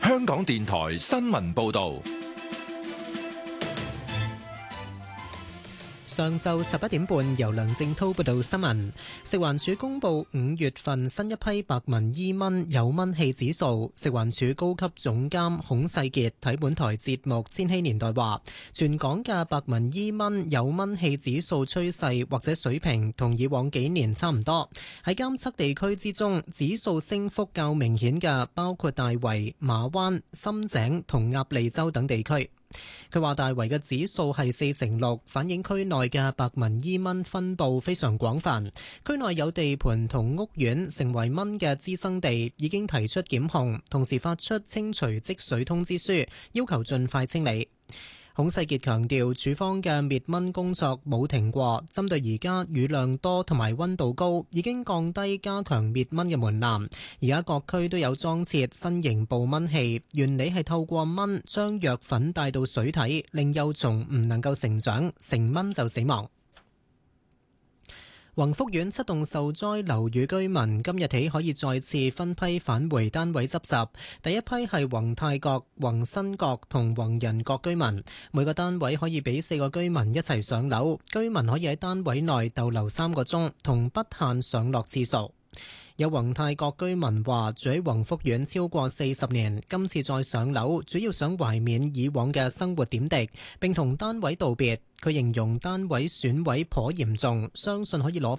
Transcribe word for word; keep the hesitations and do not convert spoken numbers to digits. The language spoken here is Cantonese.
香港電台新聞報道。 上晝十一點半，由梁正滔報道新聞。食環署公布五月份新一批白紋伊蚊有蚊氣指數。食環署高級總監孔世傑睇本台節目《千禧年代》話，全港嘅白紋伊蚊有蚊氣指數趨勢或者水平同以往幾年差唔多。喺監測地區之中，指數升幅較明顯嘅包括大圍、馬灣、深井同鴨脷洲等地區。佢話大圍嘅指數係四成六，反映區內嘅白紋伊蚊分佈非常廣泛。區內有地盤同屋苑成為蚊嘅滋生地，已經提出檢控，同時發出清除積水通知書，要求盡快清理。孔世傑強調，署方嘅滅蚊工作冇停過，針對而家雨量多同埋溫度高，已經降低加強滅蚊嘅門檻。而家各區都有裝設新型捕蚊器，原理係透過蚊將藥粉帶到水體，令幼蟲唔能夠成長，成蚊就死亡。宏福苑七棟受災樓宇居民今日起可以再次分批返回單位執拾。第一批係宏泰閣、宏新閣同宏仁閣居民，每個單位可以俾四個居民一齊上樓，居民可以喺單位內逗留三個鐘，同不限上落次數。有宏泰閣居民話住喺宏福苑超過四十年，今次再上樓，主要想懷緬以往嘅生活點滴，並同單位道別。佢形容單位損毀頗嚴重，相信可以攞